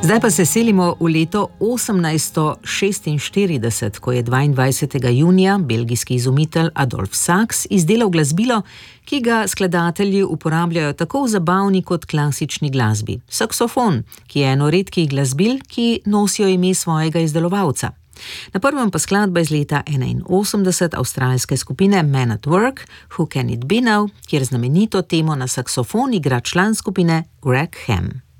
Zdaj pa se selimo v leto 1846, ko je 22. junija belgijski izumitelj Adolf Sax izdelal glasbilo, ki ga skladatelji uporabljajo tako v zabavni kot klasični glasbi. Saksofon, ki je eno redkih glasbil, ki nosijo ime svojega izdelovalca. Na prvem pa skladba iz leta 81 avstralske skupine Men at Work, Who Can It Be Now, kjer znamenito temo na saksofon igra član skupine Greg Ham.